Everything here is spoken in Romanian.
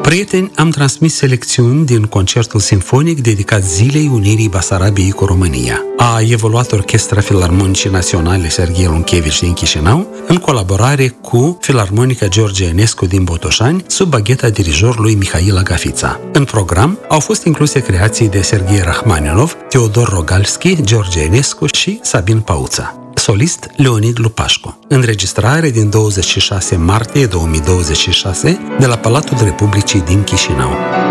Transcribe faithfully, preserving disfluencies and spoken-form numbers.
Prieteni, am transmis selecțiuni din concertul simfonic dedicat Zilei Unirii Basarabiei cu România. A evoluat Orchestra Filarmonicii Naționale Serghei Lunchevici din Chișinău, în colaborare cu Filarmonica George Enescu din Botoșani, sub bagheta dirijorului Mihail Agafița. În program au fost incluse creații de Serghei Rachmaninov, Teodor Rogalski, George Enescu și Sabin Pauța. Solist Leonid Lupașcu. Înregistrare din douăzeci și șase martie două mii douăzeci și șase de la Palatul Republicii din Chișinău.